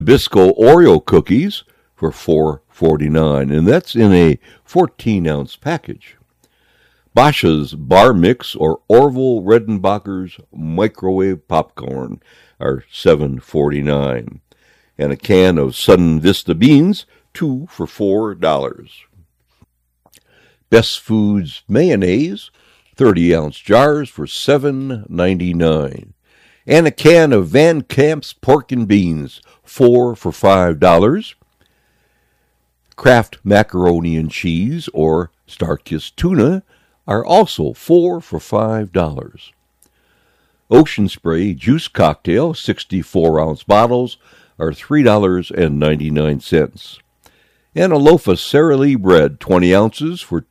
Bisco Oreo cookies for $4.49, and that's in a 14-ounce package. Bosch's Bar Mix or Orville Redenbacher's microwave popcorn are $7.49, and a can of Sudden Vista beans, 2 for $4. Best Foods mayonnaise, 30-ounce jars for $7.99, and a can of Van Camp's pork and beans, 4 for $5. Kraft macaroni and cheese or Starkist tuna are also 4 for $5. Ocean Spray juice cocktail, 64-ounce bottles, are $3.99. And a loaf of Sara Lee bread, 20 ounces, for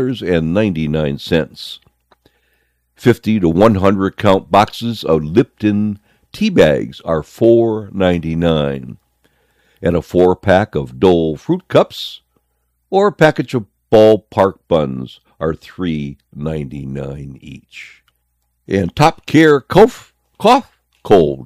$2.99. 50 to 100 count boxes of Lipton tea bags are $4.99. And a 4-pack of Dole fruit cups or a package of ballpark buns are $3.99 each. And Top Care cough cold,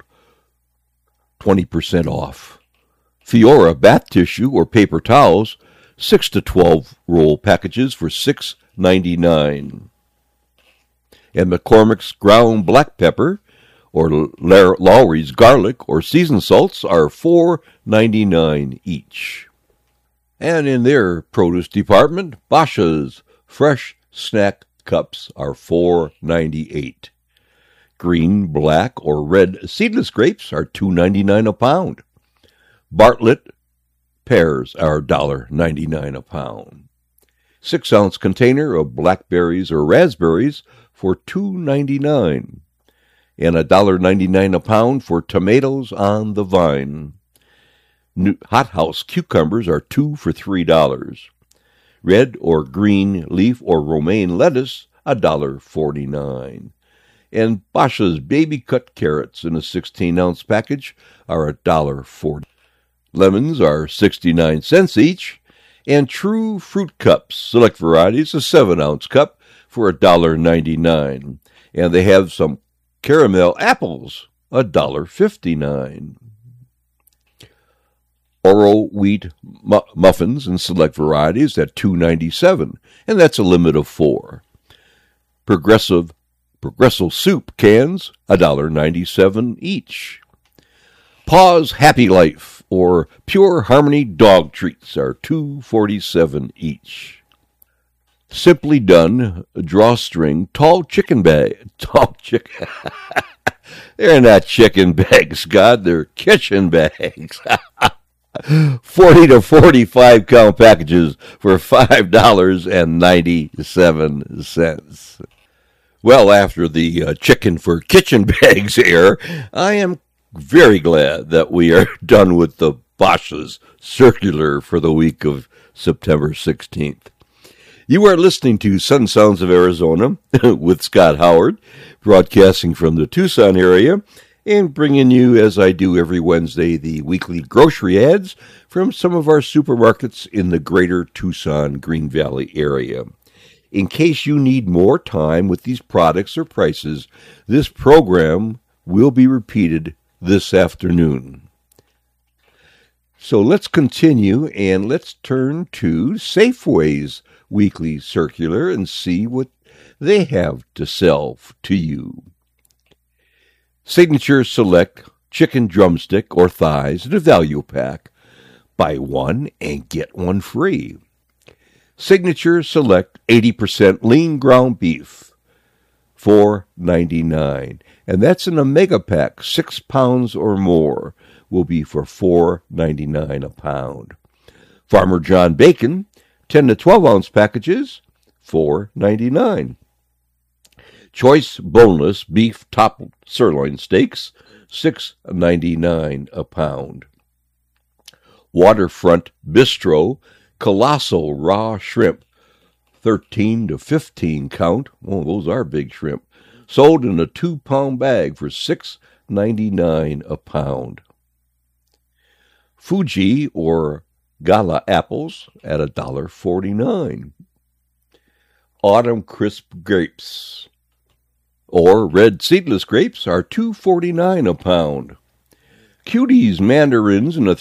20% off. Fiora bath tissue or paper towels, 6 to 12 roll packages for $6.99. And McCormick's ground black pepper or Lawry's garlic or seasoned salts are $4.99 each. And in their produce department, Bosch's fresh snack cups are $4.98. Green, black, or red seedless grapes are $2.99 a pound. Bartlett pears are $1.99 a pound. 6-ounce container of blackberries or raspberries for $2.99. And $1.99 a pound for tomatoes on the vine. Hothouse cucumbers are 2 for $3. Red or green leaf or romaine lettuce, $1.49. And Bosch's baby cut carrots in a 16-ounce package are $1.40. Lemons are 69 cents each, and True Fruit Cups, select varieties, a 7-ounce cup for $1.99. And they have some caramel apples, $1.59. Oro wheat muffins in select varieties at $2.97, and that's a limit of 4. Progresso soup cans, $1.97 each. Paws Happy Life or Pure Harmony dog treats are $2.47 each. Simply Done drawstring tall chicken bag. They're not chicken bags, God, they're kitchen bags. 40 to 45 count packages for $5.97. Well, after the chicken for kitchen bags air, I am very glad that we are done with the Bosch's circular for the week of September 16th. You are listening to Sun Sounds of Arizona with Scott Howard, broadcasting from the Tucson area and bringing you, as I do every Wednesday, the weekly grocery ads from some of our supermarkets in the greater Tucson, Green Valley area. In case you need more time with these products or prices, this program will be repeated this afternoon. So let's continue and let's turn to Safeway's weekly circular and see what they have to sell to you. Signature Select chicken drumstick or thighs in a value pack. Buy one and get one free. Signature Select 80% lean ground beef, $4.99. And that's in a mega pack, 6 pounds or more, will be for $4.99 a pound. Farmer John bacon, 10 to 12 ounce packages, $4.99. Choice boneless beef top sirloin steaks, $6.99 a pound. Waterfront Bistro colossal raw shrimp, 13 to 15 count. Oh, those are big shrimp. Sold in a 2-pound bag for $6.99 a pound. Fuji or Gala apples at $1.49. Autumn crisp grapes or red seedless grapes are $2.49 a pound. Cuties mandarins in a